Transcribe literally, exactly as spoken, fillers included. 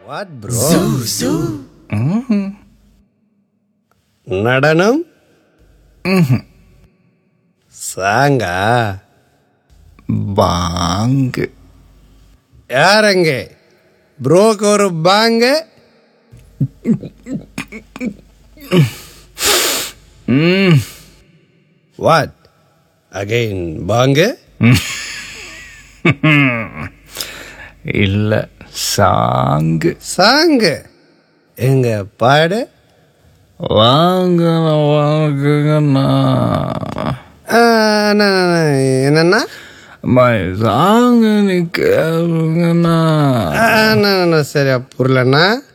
What bro? நடனம் சாங்கா பாங்கு யாரங்க ப்ரோக்கு ஒரு பாங்க? வாட் அகைன் பாங்க? இல்ல சாங்கு. சாங்கு எங்க பாடு? வாங்க வாங்குங்கண்ணா. என்னன்னா சாங்கு நீ கேளுங்கண்ணா. சரியா புரியலண்ணா.